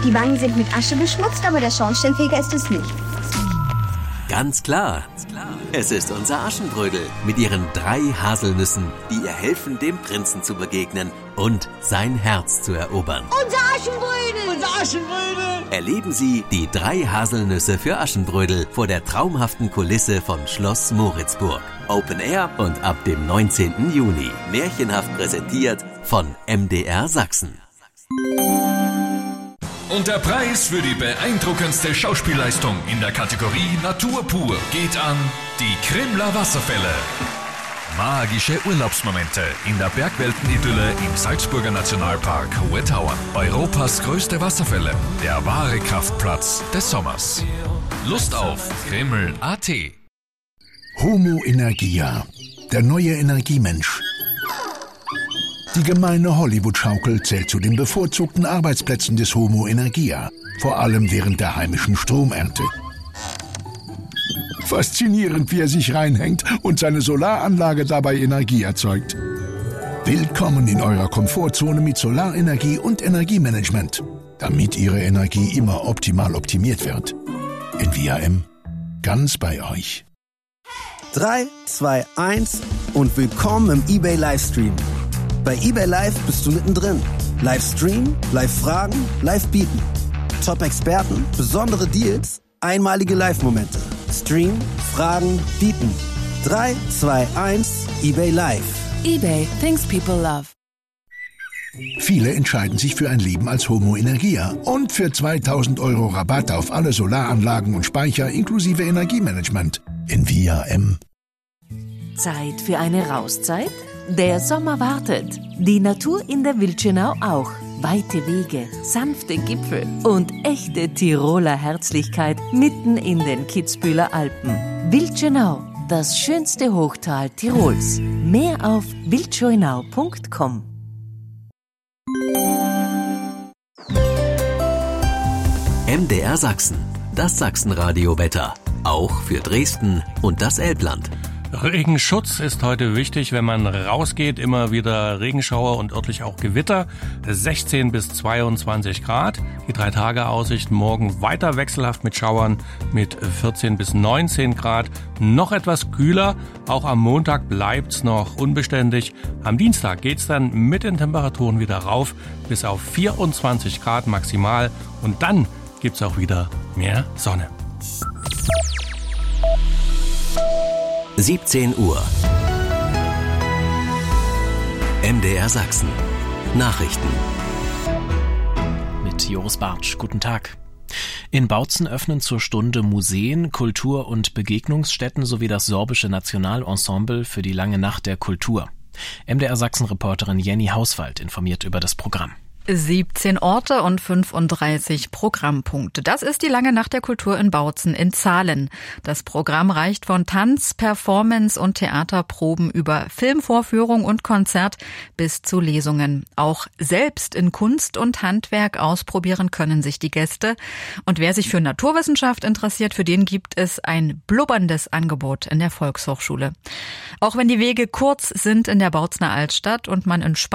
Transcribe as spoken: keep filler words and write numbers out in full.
Die Wangen sind mit Asche beschmutzt, aber der Schornsteinfeger ist es nicht. Ganz klar. Es ist unser Aschenbrödel mit ihren drei Haselnüssen, die ihr helfen, dem Prinzen zu begegnen und sein Herz zu erobern. Unser Aschenbrödel! Unser Aschenbrödel! Erleben Sie die drei Haselnüsse für Aschenbrödel vor der traumhaften Kulisse von Schloss Moritzburg. Open Air und ab dem neunzehnten Juni. Märchenhaft präsentiert von M D R Sachsen. Und der Preis für die beeindruckendste Schauspielleistung in der Kategorie Natur pur geht an die Krimler Wasserfälle. Magische Urlaubsmomente in der Bergweltenidylle im Salzburger Nationalpark Hohe Tauern. Europas größte Wasserfälle, der wahre Kraftplatz des Sommers. Lust auf Krimml punkt a t. Homo Energia, der neue Energiemensch. Die gemeine Hollywood-Schaukel zählt zu den bevorzugten Arbeitsplätzen des Homo Energia, vor allem während der heimischen Stromernte. Faszinierend, wie er sich reinhängt und seine Solaranlage dabei Energie erzeugt. Willkommen in eurer Komfortzone mit Solarenergie und Energiemanagement, damit Ihre Energie immer optimal optimiert wird. Envia M, ganz bei euch. drei, zwei, eins und willkommen im eBay Livestream. Bei eBay Live bist du mittendrin. Livestream, Live-Fragen, Live-Bieten. Top-Experten, besondere Deals, einmalige Live-Momente. Stream, Fragen, Bieten. drei, zwei, eins, eBay Live. eBay, things people love. Viele entscheiden sich für ein Leben als Homo Energia und für zweitausend Euro Rabatt auf alle Solaranlagen und Speicher inklusive Energiemanagement. Envia M. Zeit für eine Rauszeit? Der Sommer wartet. Die Natur in der Wildschönau auch. Weite Wege, sanfte Gipfel und echte Tiroler Herzlichkeit mitten in den Kitzbüheler Alpen. Wildschönau, das schönste Hochtal Tirols. Mehr auf wildschönau punkt com. M D R Sachsen, das Sachsenradio-Wetter. Auch für Dresden und das Elbland. Regenschutz ist heute wichtig, wenn man rausgeht. Immer wieder Regenschauer und örtlich auch Gewitter. sechzehn bis zweiundzwanzig Grad. Die drei Tage Aussicht morgen weiter wechselhaft mit Schauern mit vierzehn bis neunzehn Grad. Noch etwas kühler. Auch am Montag bleibt's noch unbeständig. Am Dienstag geht's dann mit den Temperaturen wieder rauf bis auf vierundzwanzig Grad maximal. Und dann gibt's auch wieder mehr Sonne. siebzehn Uhr. M D R Sachsen. Nachrichten. Mit Joris Bartsch. Guten Tag. In Bautzen öffnen zur Stunde Museen, Kultur- und Begegnungsstätten sowie das sorbische Nationalensemble für die lange Nacht der Kultur. M D R Sachsen-Reporterin Jenny Hauswald informiert über das Programm. siebzehn Orte und fünfunddreißig Programmpunkte. Das ist die lange Nacht der Kultur in Bautzen in Zahlen. Das Programm reicht von Tanz, Performance und Theaterproben über Filmvorführung und Konzert bis zu Lesungen. Auch selbst in Kunst und Handwerk ausprobieren können sich die Gäste. Und wer sich für Naturwissenschaft interessiert, für den gibt es ein blubberndes Angebot in der Volkshochschule. Auch wenn die Wege kurz sind in der Bautzener Altstadt und man entspannt